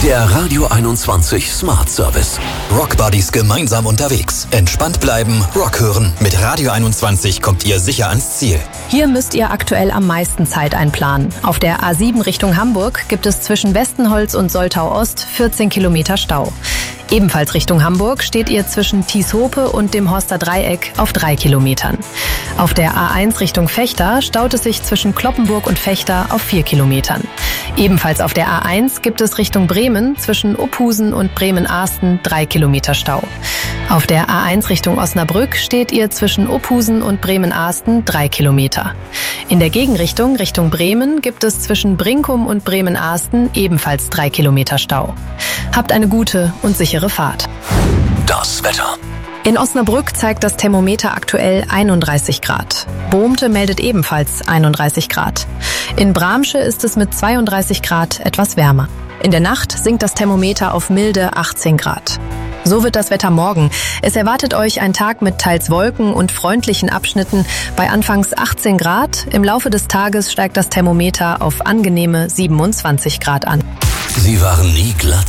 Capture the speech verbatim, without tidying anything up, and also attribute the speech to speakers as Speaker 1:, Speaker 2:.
Speaker 1: Der Radio einundzwanzig Smart Service.
Speaker 2: Rockbuddies gemeinsam unterwegs. Entspannt bleiben, Rock hören. Mit Radio einundzwanzig kommt ihr sicher ans Ziel.
Speaker 3: Hier müsst ihr aktuell am meisten Zeit einplanen. Auf der A sieben Richtung Hamburg gibt es zwischen Westenholz und Soltau Ost vierzehn Kilometer Stau. Ebenfalls Richtung Hamburg steht ihr zwischen Thieshope und dem Horster Dreieck auf drei Kilometern. Auf der A eins Richtung Vechta staut es sich zwischen Cloppenburg und Vechta auf vier Kilometern. Ebenfalls auf der A eins gibt es Richtung Bremen zwischen Uphusen und Bremen-Ahsten drei Kilometer Stau. Auf der A eins Richtung Osnabrück steht ihr zwischen Uphusen und Bremen-Ahsten drei Kilometer. In der Gegenrichtung Richtung Bremen gibt es zwischen Brinkum und Bremen-Ahsten ebenfalls drei Kilometer Stau. Habt eine gute und sichere Fahrt.
Speaker 1: Das Wetter.
Speaker 3: In Osnabrück zeigt das Thermometer aktuell einunddreißig Grad. Bohmte meldet ebenfalls einunddreißig Grad. In Bramsche ist es mit zweiunddreißig Grad etwas wärmer. In der Nacht sinkt das Thermometer auf milde achtzehn Grad. So wird das Wetter morgen. Es erwartet euch ein Tag mit teils Wolken und freundlichen Abschnitten bei anfangs achtzehn Grad. Im Laufe des Tages steigt das Thermometer auf angenehme siebenundzwanzig Grad an.
Speaker 1: Sie waren nie glatt.